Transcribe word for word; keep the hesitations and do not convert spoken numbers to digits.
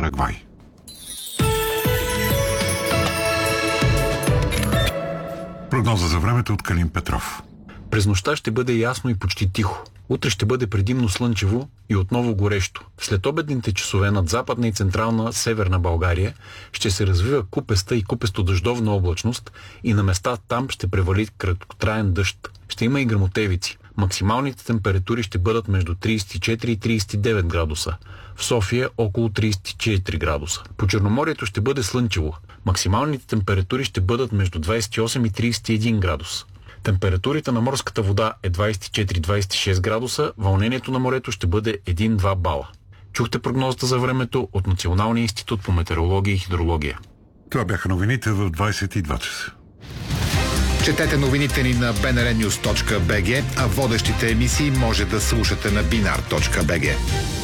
Парагвай. Прогноза за времето от Калин Петров. През нощта ще бъде ясно и почти тихо. Утре ще бъде предимно слънчево и отново горещо. След обедните часове над западна и централна северна България ще се развива купеста и купесто-дъждовна облачност и на места там ще превали краткотраен дъжд. Ще има и гръмотевици. Максималните температури ще бъдат между трийсет и четири и трийсет и девет градуса. В София около трийсет и четири градуса. По Черноморието ще бъде слънчево. Максималните температури ще бъдат между двайсет и осем и трийсет и един градуса. Температурите на морската вода е двайсет и четири до двайсет и шест градуса, вълнението на морето ще бъде един до два бала. Чухте прогнозата за времето от Националния институт по метеорология и хидрология. Това бяха новините в двайсет и два часа. Четете новините ни на би ен ар нюз точка би джи, а водещите емисии може да слушате на бинар точка би джи.